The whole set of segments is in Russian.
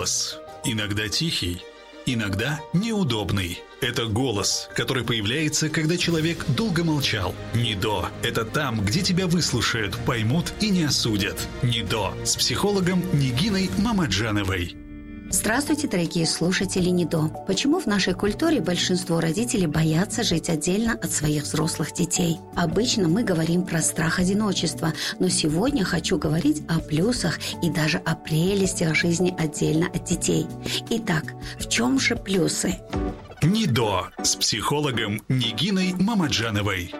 голос. Иногда тихий, иногда неудобный. Это голос, который появляется, когда человек долго молчал. НИДО – это там, где тебя выслушают, поймут и не осудят. НИДО с психологом Нигиной Мамаджановой. Здравствуйте, дорогие слушатели НИДО. Почему в нашей культуре большинство родителей боятся жить отдельно от своих взрослых детей? Обычно мы говорим про страх одиночества, но сегодня хочу говорить о плюсах и даже о прелестях жизни отдельно от детей. Итак, в чем же плюсы? НИДО с психологом Нигиной Мамаджановой.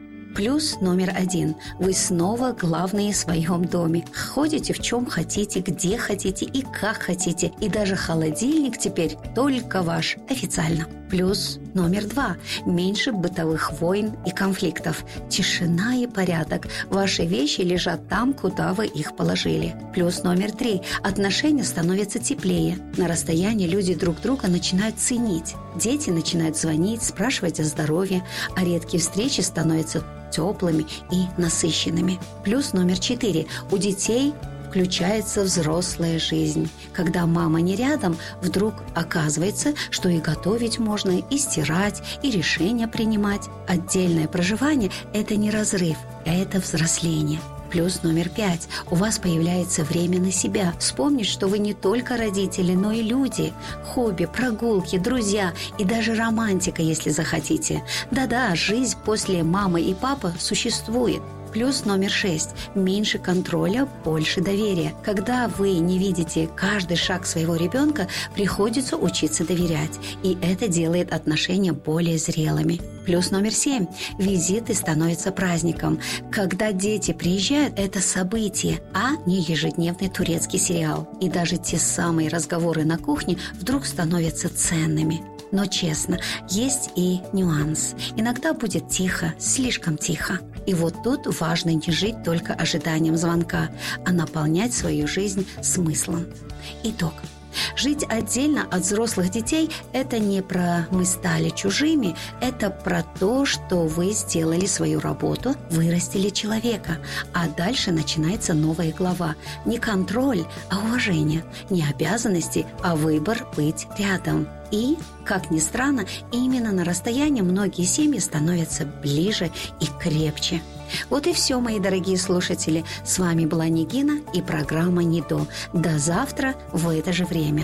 Плюс номер 1. Вы снова главные в своем доме. Ходите в чем хотите, где хотите и как хотите. И даже холодильник теперь только ваш, официально. Плюс номер 2. Меньше бытовых войн и конфликтов. Тишина и порядок. Ваши вещи лежат там, куда вы их положили. Плюс номер 3. Отношения становятся теплее. На расстоянии люди друг друга начинают ценить. Дети начинают звонить, спрашивать о здоровье, а редкие встречи становятся теплыми и насыщенными. Плюс номер 4. У детей включается взрослая жизнь. Когда мама не рядом, вдруг оказывается, что и готовить можно, и стирать, и решения принимать. Отдельное проживание – это не разрыв, это взросление. Плюс номер 5. У вас появляется время на себя. Вспомнить, что вы не только родители, но и люди. Хобби, прогулки, друзья и даже романтика, если захотите. Да-да, жизнь после мамы и папы существует. Плюс номер 6. Меньше контроля, больше доверия. Когда вы не видите каждый шаг своего ребенка, приходится учиться доверять. И это делает отношения более зрелыми. Плюс номер 7. Визиты становятся праздником. Когда дети приезжают, это событие, а не ежедневный турецкий сериал. И даже те самые разговоры на кухне вдруг становятся ценными. Но честно, есть и нюанс. Иногда будет тихо, слишком тихо. И вот тут важно не жить только ожиданием звонка, а наполнять свою жизнь смыслом. Итог. Жить отдельно от взрослых детей – это не про «мы стали чужими», это про то, что вы сделали свою работу, вырастили человека, а дальше начинается новая глава. Не контроль, а уважение, не обязанности, а выбор быть рядом. И, как ни странно, именно на расстоянии многие семьи становятся ближе и крепче. Вот и все, мои дорогие слушатели. С вами была Нигина и программа НИДО. До завтра в это же время.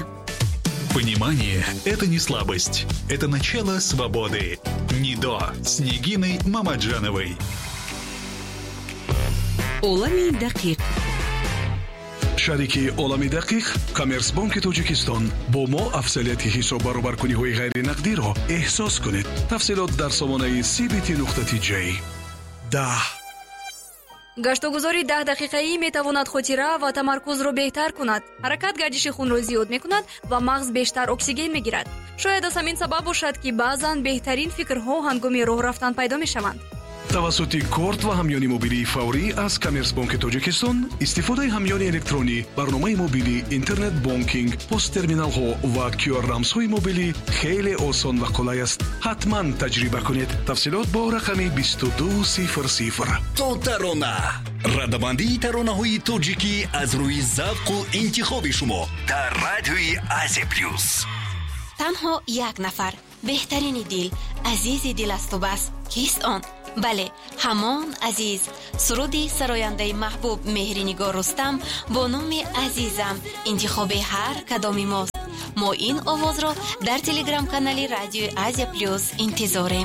Понимание – это не слабость. Это начало свободы. НИДО с Нигиной Мамаджановой. Олами дақиқ. шарики олами дақиқ Коммерцбанки Тоҷикистон бо мо афзалияти ҳисоб баробаркуниҳои ғайринақдиро эҳсос кунед. тафсилот дар сомонаи cbt.j 10. гаштогузори 10 дақиқаӣ метавонад хотира ва тамаркузро беҳтар кунад. ҳаракат гардиши хунро зиёд мекунад ва мағз бештар оксиген мегирад. шояд аз ҳамин сабаб бошад ки баъзан беҳтарин фикрҳо ҳангоми роҳ рафтан пайдо мешаванд. тавассути корт ва ҳамёни мобилии фаврӣ аз Коммерцбанки Тоҷикистон истифодаи ҳамёни электронӣ, барномаи мобилӣ, интернет бонкинг, посттерминалҳо ва QR-рамзҳои мобилӣ хеле осон ва қулай аст. ҳатман таҷриба кунед. тафсилот бо рақами 2200. то тарона радамандии таронаҳои тоҷикӣ аз рӯи завқу интихоби шумо дар радиои Азия Плюс. танҳо як нафар беҳтарини дил, азизи дил асту бас. кист он? бале, ҳамон азиз. суруди сарояндаи маҳбуб меҳринигор Рустам бо номи азизам интихоби ҳар кадоми мост. мо ин овозро дар телеграм-канали радиои Азия Плюс интизорем.